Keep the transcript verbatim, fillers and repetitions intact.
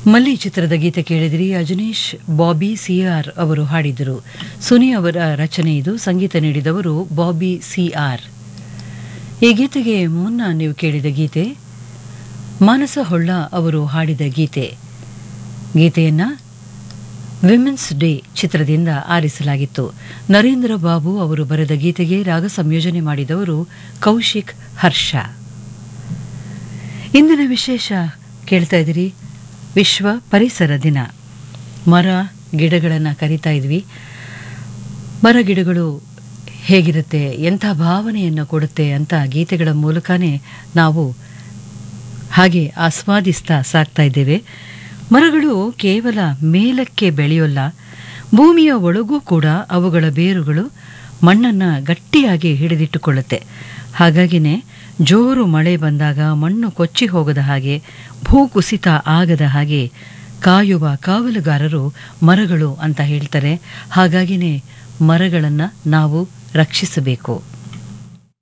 ಮಲ್ಲಿ ಚಿತ್ರದ ಗೀತೆ ಕೇಳಿದಿರಿ. ಅಜನೀಶ್ ಬಾಬಿ ಸಿಆರ್ ಅವರು ಹಾಡಿದರು. ಸುನಿ ಅವರ ರಚನೆ ಇದು. ಸಂಗೀತ ನೀಡಿದವರು ಬಾಬಿ ಸಿಆರ್. ಈ ಗೀತೆಗೆ ಮುನ್ನ ನೀವು ಕೇಳಿದ ಗೀತೆ ಮಾನಸ ಹೊಳ್ಳ ಅವರು ಹಾಡಿದ ಗೀತೆ. ಗೀತೆಯನ್ನ ವಿಮೆನ್ಸ್ ಡೇ ಚಿತ್ರದಿಂದ ಆರಿಸಲಾಗಿತ್ತು. ನರೇಂದ್ರ ಬಾಬು ಅವರು ಬರೆದ ಗೀತೆಗೆ ರಾಗ ಸಂಯೋಜನೆ ಮಾಡಿದವರು ಕೌಶಿಕ್ ಹರ್ಷ. ಇಂದಿನ ವಿಶೇಷ ಕೇಳ್ತಾ ಇದ್ದೀರಿ. ವಿಶ್ವ ಪರಿಸರ ದಿನ. ಮರ ಗಿಡಗಳನ್ನು ಕರಿತಾ ಇದ್ವಿ. ಮರ ಗಿಡಗಳು ಹೇಗಿರುತ್ತೆ, ಎಂಥ ಭಾವನೆಯನ್ನು ಕೊಡುತ್ತೆ ಅಂತ ಗೀತೆಗಳ ಮೂಲಕನೇ ನಾವು ಹಾಗೆ ಆಸ್ವಾದಿಸ್ತಾ ಸಾಕ್ತಾ ಇದ್ದೇವೆ. ಮರಗಳು ಕೇವಲ ಮೇಲಕ್ಕೆ ಬೆಳೆಯೋಲ್ಲ, ಭೂಮಿಯ ಒಳಗೂ ಕೂಡ ಅವುಗಳ ಬೇರುಗಳು ಮಣ್ಣನ್ನು ಗಟ್ಟಿಯಾಗಿ ಹಿಡಿದಿಟ್ಟುಕೊಳ್ಳುತ್ತೆ. ಹಾಗಾಗಿನೇ ಜೋರು ಮಳೆ ಬಂದಾಗ ಮಣ್ಣು ಕೊಚ್ಚಿ ಹೋಗದ ಹಾಗೆ, ಭೂಕುಸಿತ ಆಗದ ಹಾಗೆ ಕಾಯುವ ಕಾವಲುಗಾರರು ಮರಗಳು ಅಂತ ಹೇಳ್ತಾರೆ. ಹಾಗಾಗಿನೇ ಮರಗಳನ್ನು ನಾವು ರಕ್ಷಿಸಬೇಕು.